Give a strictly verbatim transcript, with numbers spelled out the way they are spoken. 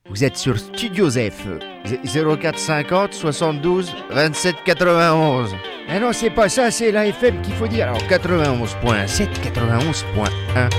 Vous êtes sur Studio Zef, zéro quatre cinquante soixante-douze vingt-sept quatre-vingt-onze. Ah non, c'est pas ça, c'est la F M qu'il faut dire. Alors quatre-vingt-onze point sept, quatre-vingt-onze point un.